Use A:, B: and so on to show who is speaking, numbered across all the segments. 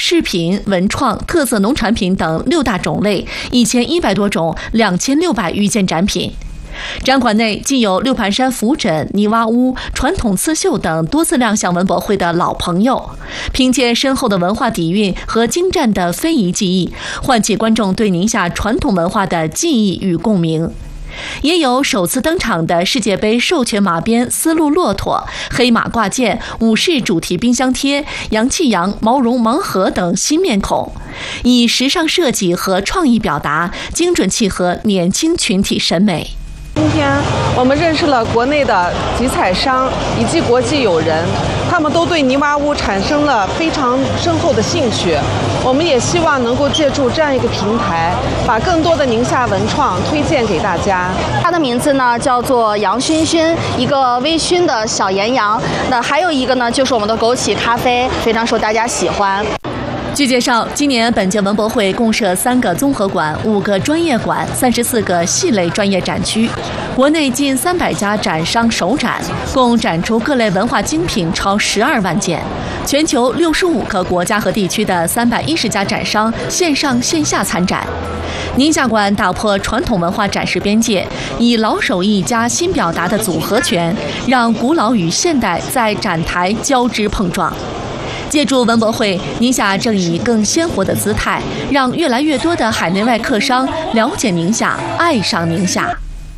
A: 饰品、文创、特色农产品等6大种类，1100多种，2600余件展品。展馆内既有六盘山浮枕、泥洼屋、传统刺绣等多次亮相文博会的老朋友，凭借深厚的文化底蕴和精湛的非遗技艺，唤起观众对宁夏传统文化的记忆与共鸣。也有首次登场的世界杯授权马鞭、丝路骆驼、黑马挂件、武士主题冰箱贴、洋气羊、毛绒盲盒等新面孔，以时尚设计和创意表达，精准契合年轻群体审美。
B: 今天我们认识了国内的集采商以及国际友人，他们都对泥洼屋产生了非常深厚的兴趣。我们也希望能够借助这样一个平台，把更多的宁夏文创推荐给大家。
C: 它的名字呢叫做杨熏熏，一个微醺的小岩羊。那还有一个呢就是我们的枸杞咖啡，非常受大家喜欢。
A: 据介绍，今年本届文博会共设3个综合馆、5个专业馆、34个系类专业展区，国内近300家展商首展，共展出各类文化精品超12万件。全球65个国家和地区的310家展商线上线下参展。宁夏馆打破传统文化展示边界，以老手艺加新表达的组合拳，让古老与现代在展台交织碰撞。借助文博会，宁夏正以更鲜活的姿态，让越来越多的海内外客商了解宁夏，爱上宁夏。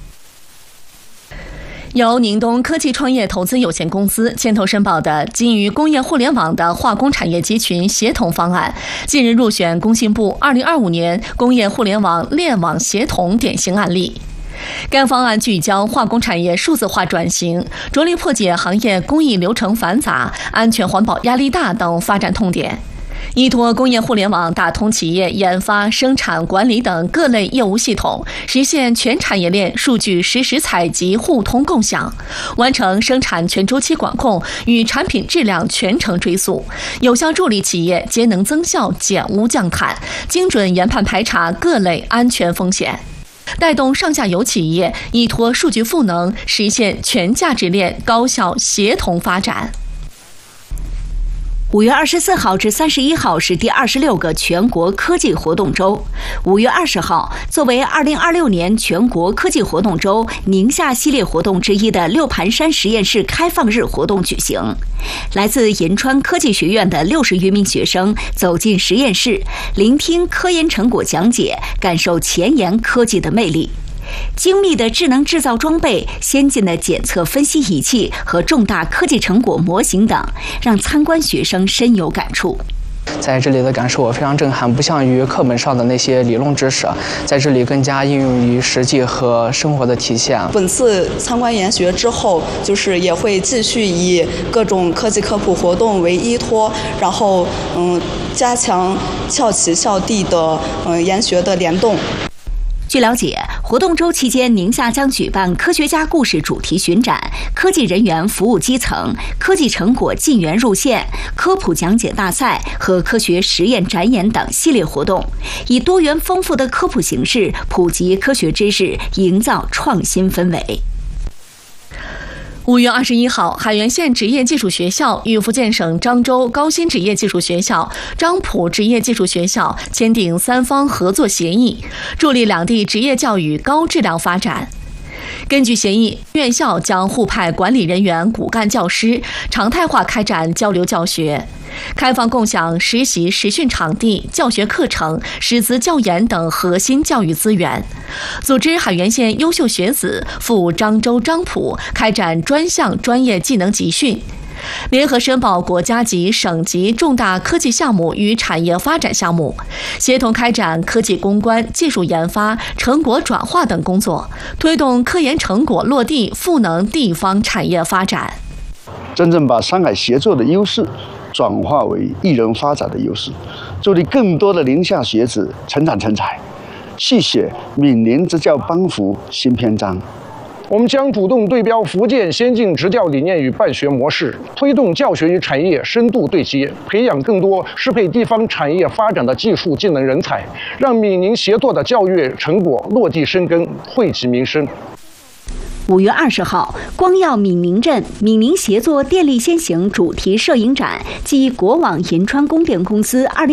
A: 由宁东科技创业投资有限公司牵头申报的基于工业互联网的化工产业集群协同方案，近日入选工信部2025年工业互联网链网协同典型案例。该方案聚焦化工产业数字化转型，着力破解行业工艺流程繁杂、安全环保压力大等发展痛点，依托工业互联网打通企业研发、生产、管理等各类业务系统，实现全产业链数据实时采集、互通共享，完成生产全周期管控与产品质量全程追溯，有效助力企业节能增效、减污降碳，精准研判排查各类安全风险，带动上下游企业依托数据赋能，实现全价值链高效协同发展。
D: 5月24号至31号是第26个全国科技活动周。5月20号，作为2026年全国科技活动周宁夏系列活动之一的六盘山实验室开放日活动举行。来自银川科技学院的60余名学生走进实验室，聆听科研成果讲解，感受前沿科技的魅力。精密的智能制造装备、先进的检测分析仪器和重大科技成果模型等，让参观学生深有感触。
E: 在这里的感受我非常震撼，不像于课本上的那些理论知识，在这里更加应用于实际和生活的体现。
F: 本次参观研学之后，也会继续以各种科技科普活动为依托，然后加强校企校地的研学的联动。
D: 据了解，活动周期间，宁夏将举办科学家故事主题巡展、科技人员服务基层、科技成果进园入线、科普讲解大赛和科学实验展演等系列活动，以多元丰富的科普形式普及科学知识，营造创新氛围。
A: 5月21号，海原县职业技术学校与福建省漳州高新职业技术学校、漳浦职业技术学校签订3方合作协议，助力两地职业教育高质量发展。根据协议，院校将互派管理人员、骨干教师，常态化开展交流教学，开放共享实习实训场地、教学课程、师资教研等核心教育资源，组织海原县优秀学子赴漳州、漳浦开展专项专业技能集训，联合申报国家级、省级重大科技项目与产业发展项目，协同开展科技攻关、技术研发、成果转化等工作，推动科研成果落地，赋能地方产业发展。
G: 真正把山海协作的优势转化为一人发展的优势，助力更多的宁夏学子成长成才，续写闽宁执教帮扶新篇章。
H: 我们将主动对标福建先进执教理念与办学模式，推动教学与产业深度对接，培养更多适配地方产业发展的技术技能人才，让闽宁协作的教育成果落地生根，惠及民生。
D: 5月20号，光耀闽宁镇闽宁协作电力先行主题摄影展暨国网银川供电公司